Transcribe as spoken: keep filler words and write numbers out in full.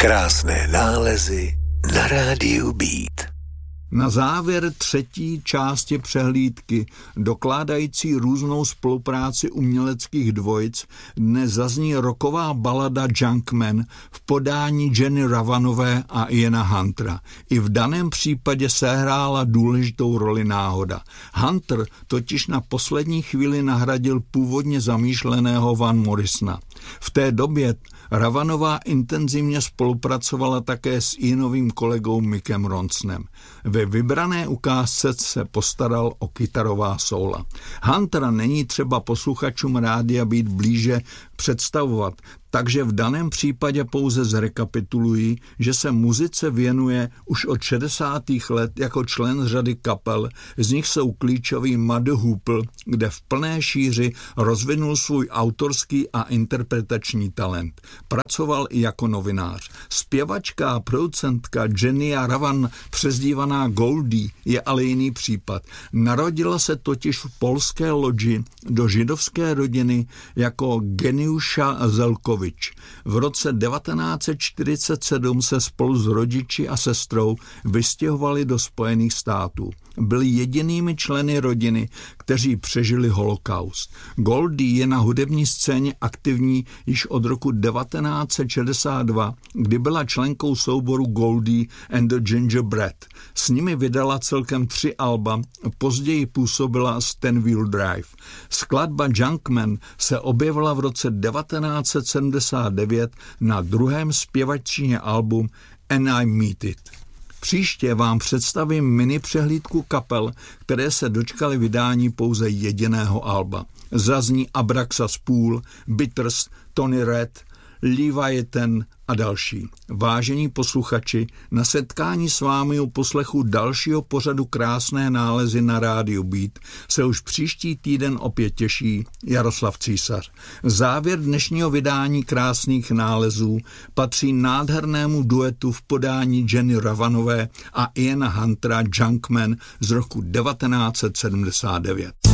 Krásné nálezy na rádiu Beat. Na závěr třetí části přehlídky, dokládající různou spolupráci uměleckých dvojic, dnes zazní rocková balada Junkman v podání Jenny Ravanové a Iana Huntera. I v daném případě sehrála důležitou roli náhoda. Hunter totiž na poslední chvíli nahradil původně zamýšleného Van Morrisona. V té době Ravanová intenzivně spolupracovala také s Ianovým kolegou Mickem Ronsonem. Ve vybrané ukázce se postaral o kytarová sóla. Huntera není třeba posluchačům rádia Beat blíže představovat, takže v daném případě pouze zrekapituluji, že se muzice věnuje už od šedesátých let jako člen řady kapel, z nich jsou klíčový Muddy Hoople, kde v plné šíři rozvinul svůj autorský a interpretační talent. Pracoval i jako novinář. Zpěvačka a producentka Jenny Ravan, přezdívaná Goldie, je ale jiný případ. Narodila se totiž v polské Lodži do židovské rodiny jako Geniusza Zelkovič. V roce devatenáct set čtyřicet sedm se spolu s rodiči a sestrou vystěhovali do Spojených států. Byli jedinými členy rodiny, kteří přežili holokaust. Goldie je na hudební scéně aktivní již od roku devatenáct set šedesát dva, kdy byla členkou souboru Goldie and the Gingerbread. S nimi vydala celkem tři alba, později působila s Ten Wheel Drive. Skladba Junkman se objevila v roce devatenáct set sedmdesát devět na druhém zpěvaččině albu And I Meet It. Příště vám představím mini přehlídku kapel, které se dočkaly vydání pouze jediného alba. Zazní Abraxas Pool, Bitters, Tony Red, Leviathan a další. Vážení posluchači, na setkání s vámi u poslechu dalšího pořadu Krásné nálezy na rádiu Beat se už příští týden opět těší Jaroslav Císař. Závěr dnešního vydání Krásných nálezů patří nádhernému duetu v podání Jenny Ravanové a Iana Huntera Junkman z roku devatenáct set sedmdesát devět.